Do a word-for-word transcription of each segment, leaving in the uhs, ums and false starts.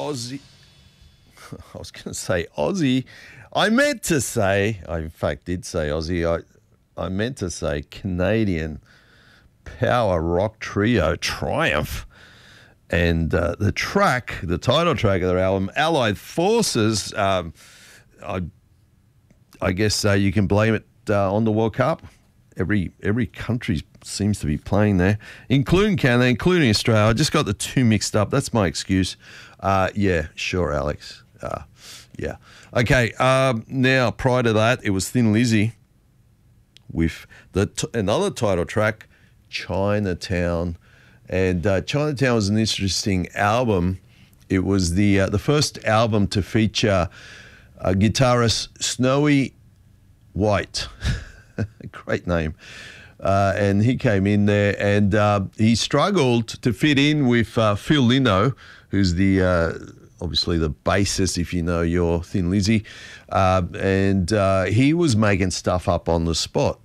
Aussie. I was going to say Aussie. I meant to say, I in fact did say Aussie. I, I meant to say Canadian power rock trio Triumph. And uh, the track, the title track of their album, Allied Forces, um, I, I guess uh, you can blame it uh, on the World Cup. Every every country seems to be playing there, including Canada, including Australia. I just got the two mixed up. That's my excuse. Uh, yeah, sure, Alex. Uh, yeah. Okay, um, now, prior to that, it was Thin Lizzy with the t- another title track, Chinatown. And uh, Chinatown was an interesting album. It was the uh, the first album to feature uh, guitarist Snowy White. Great name. Uh, and he came in there and uh, he struggled to fit in with uh, Phil Lynott, who's the uh, obviously the bassist, if you know your Thin Lizzy. Uh, and uh, he was making stuff up on the spot.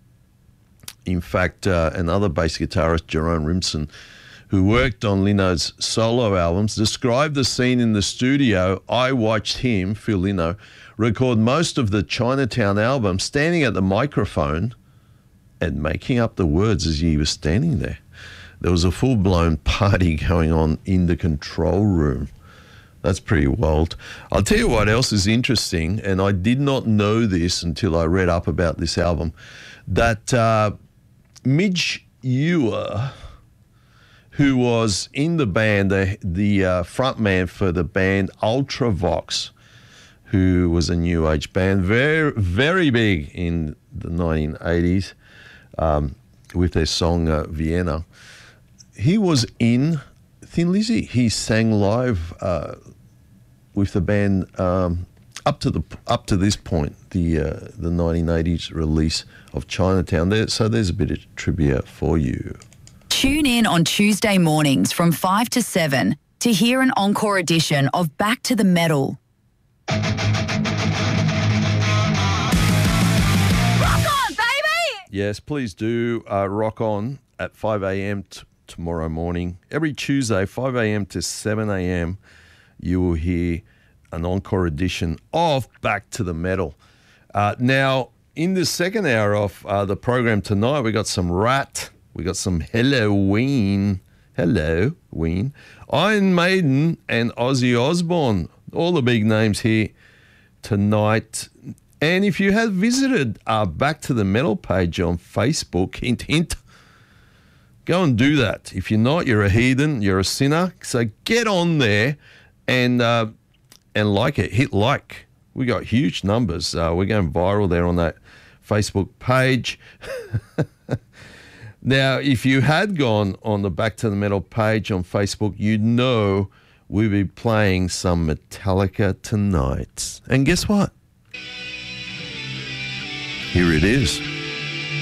In fact, uh, another bass guitarist, Jerome Rimson, who worked on Lynott's solo albums, described the scene in the studio. I watched him, Phil Lynott, record most of the Chinatown album standing at the microphone and making up the words as he was standing there. There was a full-blown party going on in the control room. That's pretty wild. I'll tell you what else is interesting, and I did not know this until I read up about this album, that uh, Midge Ure, who was in the band, the, the uh, front man for the band Ultravox, who was a new age band, very, very big in the nineteen eighties um, with their song uh, Vienna. He was in Thin Lizzy. He sang live uh, with the band um, up to the up to this point, the uh, the nineteen eighties release of Chinatown. There, so there's a bit of trivia for you. Tune in on Tuesday mornings from five to seven to hear an encore edition of Back to the Metal. Rock on, baby! Yes, please do uh, rock on at five a.m. T- tomorrow morning. Every Tuesday, five a.m. to seven a.m., you will hear an encore edition of Back to the Metal. Uh, now, in the second hour of uh, the program tonight, we got some Rat, we got some Helloween, Helloween, Iron Maiden, and Ozzy Osbourne. All the big names here tonight. And if you have visited our Back to the Metal page on Facebook, hint, hint, go and do that. If you're not, you're a heathen, you're a sinner. So get on there and uh, and like it. Hit like. We got huge numbers. Uh, we're going viral there on that Facebook page. Now, if you had gone on the Back to the Metal page on Facebook, you'd know we'll be playing some Metallica tonight. And guess what? Here it is.